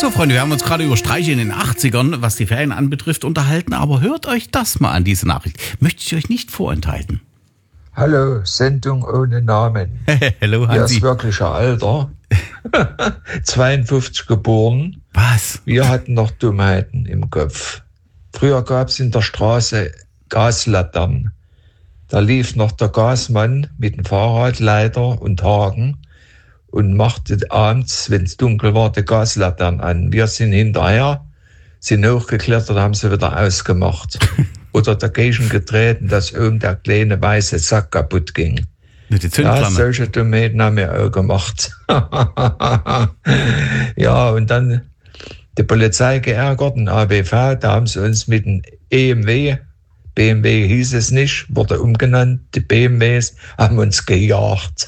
So, Freunde, wir haben uns gerade über Streiche in den 80ern, was die Ferien anbetrifft, unterhalten. Aber hört euch das mal an, diese Nachricht. Möchte ich euch nicht vorenthalten. Hallo, Sendung ohne Namen. Hallo, Hier Hansi. ist wirklicher Alter. 52 geboren. Was? Wir hatten noch Dummheiten im Kopf. Früher gab es in der Straße Gaslaternen. Da lief noch der Gasmann mit dem Fahrradleiter und Haken und machte abends, wenn es dunkel war, die Gaslaternen an. Wir sind hinterher, sind hochgeklettert, haben sie wieder ausgemacht. Oder dagegen getreten, dass oben der kleine weiße Sack kaputt ging. Mit der Ja, Zündflamme. solche Dummheiten haben wir auch gemacht. Ja, und dann die Polizei geärgert, den ABV, da haben sie uns mit dem BMW hieß es nicht, wurde umgenannt, die BMWs haben uns gejagt.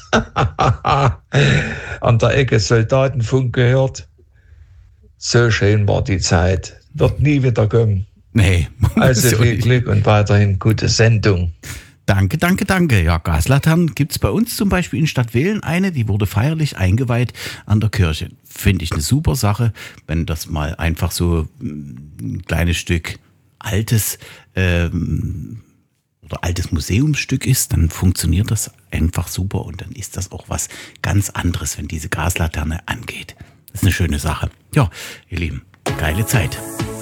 An der Ecke Soldatenfunk gehört. So schön war die Zeit. Wird nie wieder kommen. Nee. Also so viel nicht. Glück und weiterhin gute Sendung. Danke, danke, danke. Ja, Gaslaternen gibt's bei uns zum Beispiel in Stadtwehlen eine, die wurde feierlich eingeweiht an der Kirche. Finde ich eine super Sache, wenn das mal einfach so ein kleines Stück altes oder altes Museumsstück ist, dann funktioniert das einfach super und dann ist das auch was ganz anderes, wenn diese Gaslaterne angeht. Das ist eine schöne Sache. Ja, ihr Lieben, geile Zeit.